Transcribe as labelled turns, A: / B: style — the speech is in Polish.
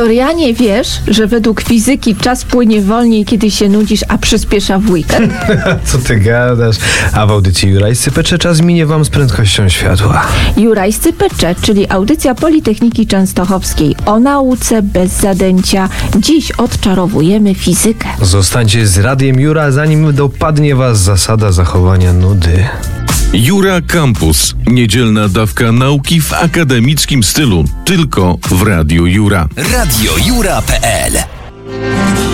A: Dorianie, wiesz, że według fizyki czas płynie wolniej, kiedy się nudzisz, a przyspiesza w weekend?
B: Co ty gadasz? A w audycji Jurajscy Pecze czas minie wam z prędkością światła.
A: Jurajscy Pecze, czyli audycja Politechniki Częstochowskiej o nauce bez zadęcia. Dziś odczarowujemy fizykę.
B: Zostańcie z Radiem Jura, zanim dopadnie was zasada zachowania nudy.
C: Jura Campus. Niedzielna dawka nauki w akademickim stylu. Tylko w Radiu Jura.
D: radiojura.pl